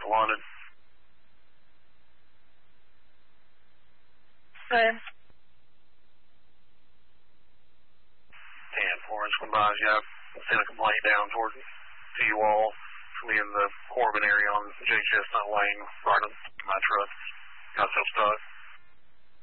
wanted. Good. 10-4, just come by. Yeah, I sent a complaint down towards to you all for me in the Corbin area on J. Chestnut Lane, right up my truck. Got so stuck.